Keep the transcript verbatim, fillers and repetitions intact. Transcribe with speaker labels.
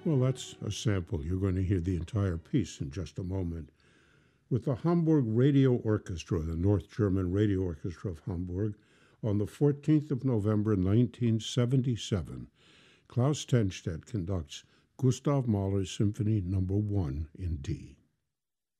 Speaker 1: Well, that's a sample. You're going to hear the entire piece in just a moment. With the Hamburg Radio Orchestra, the North German Radio Orchestra of Hamburg, on the fourteenth of November, nineteen seventy-seven, Klaus Tenstedt conducts Gustav Mahler's Symphony Number One in D.